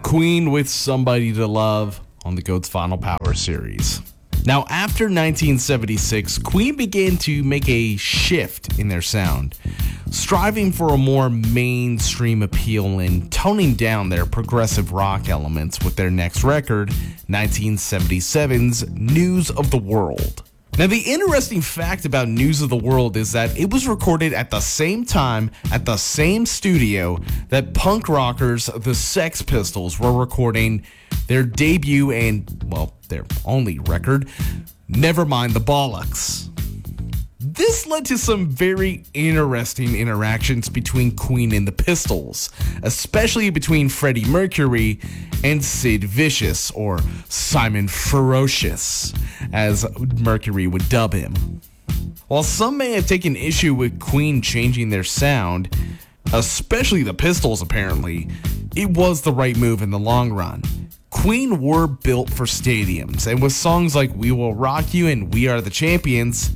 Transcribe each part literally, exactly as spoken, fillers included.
Queen with Somebody to Love on the GOAT's Final Power series. Now, after nineteen seventy-six, Queen began to make a shift in their sound, striving for a more mainstream appeal and toning down their progressive rock elements with their next record, nineteen seventy-seven's News of the World. Now, the interesting fact about News of the World is that it was recorded at the same time at the same studio that punk rockers the Sex Pistols were recording their debut and, well, their only record, Nevermind the Bollocks. This led to some very interesting interactions between Queen and the Pistols, especially between Freddie Mercury and Sid Vicious, or Simon Ferocious, as Mercury would dub him. While some may have taken issue with Queen changing their sound, especially the Pistols apparently, it was the right move in the long run. Queen were built for stadiums, and with songs like We Will Rock You and We Are the Champions,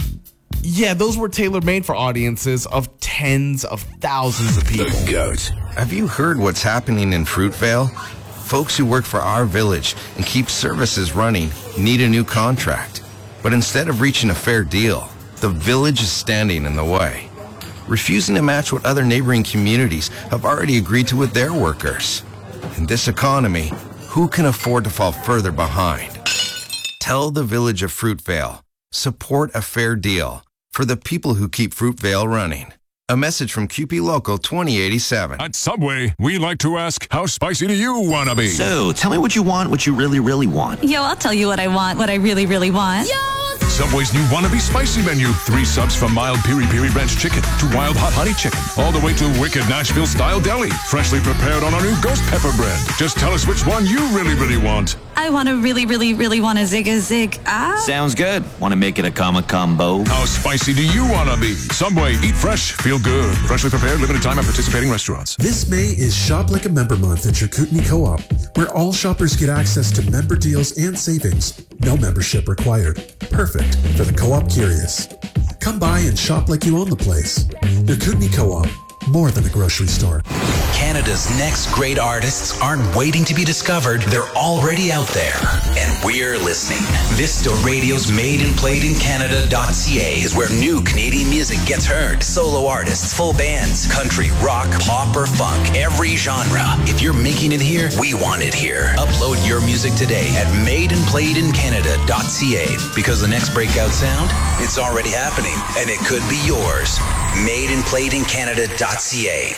yeah, those were tailor-made for audiences of tens of thousands of people. The GOAT. Have you heard what's happening in Fruitvale? Folks who work for our village and keep services running need a new contract. But instead of reaching a fair deal, the village is standing in the way, refusing to match what other neighboring communities have already agreed to with their workers. In this economy, who can afford to fall further behind? Tell the village of Fruitvale, support a fair deal for the people who keep Fruitvale running. A message from Q P Local twenty eighty-seven. At Subway, we like to ask, how spicy do you want to be? So, tell me what you want, what you really, really want. Yo, I'll tell you what I want, what I really, really want. Yo! Subway's new Wannabe Spicy menu. Three subs from mild piri piri ranch chicken to wild hot honey chicken, all the way to wicked Nashville-style deli, freshly prepared on our new ghost pepper bread. Just tell us which one you really, really want. I want to really, really, really want a zig a zig. Ah. Sounds good. Want to make it a comma combo? How spicy do you want to be? Subway, eat fresh, feel good. Freshly prepared, limited time at participating restaurants. This May is Shop Like a Member Month at your Kootenai Co-op, where all shoppers get access to member deals and savings. No membership required. Perfect for the co-op curious. Come by and shop like you own the place. Your Kootenai Co-op, more than a grocery store. Canada's next great artists aren't waiting to be discovered. They're already out there, and we're listening. Vista Radio's Made and Played in Canada dot C A is where new Canadian music gets heard. Solo artists, full bands, country, rock, pop, or funk, every genre. If you're making it here, we want it here. Upload your music today at Made and Played in Canada dot C A, because the next breakout sound, it's already happening, and it could be yours. Made and Played in Canada dot C A.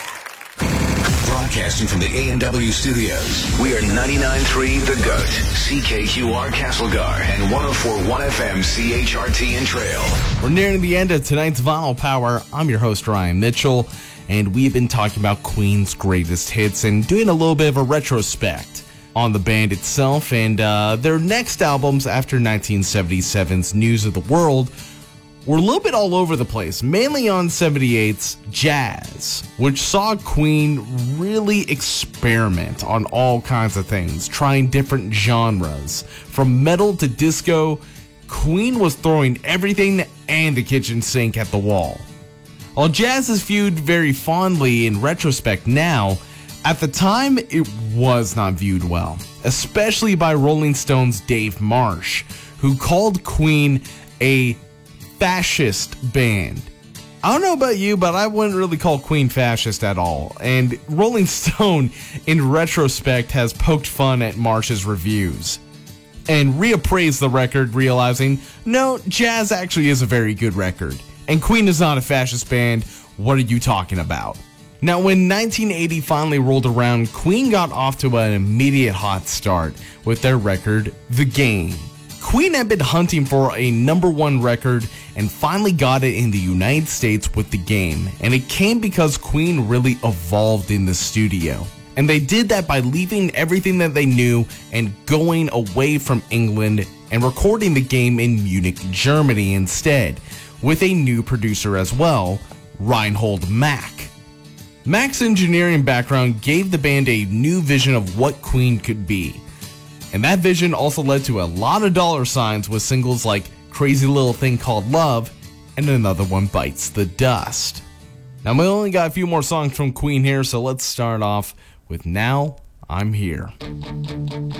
Broadcasting from the A and W studios, we are ninety-nine point three The GOAT, C K Q R Castlegar, and one oh four point one F M C H R T in Trail. We're nearing the end of tonight's Vinyl Power. I'm your host, Ryan Mitchell, and we've been talking about Queen's greatest hits and doing a little bit of a retrospect on the band itself and uh, their next albums after nineteen seventy-seven's News of the World. We're a little bit all over the place, mainly on seventy-eight's Jazz, which saw Queen really experiment on all kinds of things, trying different genres. From metal to disco, Queen was throwing everything and the kitchen sink at the wall. While Jazz is viewed very fondly in retrospect now, at the time it was not viewed well, especially by Rolling Stone's Dave Marsh, who called Queen a fascist band. I don't know about you, but I wouldn't really call Queen fascist at all. And Rolling Stone, in retrospect, has poked fun at Marsh's reviews and reappraised the record, realizing, no, Jazz actually is a very good record. And Queen is not a fascist band. What are you talking about? Now, when nineteen eighty finally rolled around, Queen got off to an immediate hot start with their record, The Game. Queen had been hunting for a number one record and finally got it in the United States with The Game, and it came because Queen really evolved in the studio. And they did that by leaving everything that they knew and going away from England and recording The Game in Munich, Germany instead, with a new producer as well, Reinhold Mack. Mack's engineering background gave the band a new vision of what Queen could be. And that vision also led to a lot of dollar signs with singles like Crazy Little Thing Called Love and another one, Bites the Dust. Now, we only got a few more songs from Queen here, so let's start off with Now I'm here.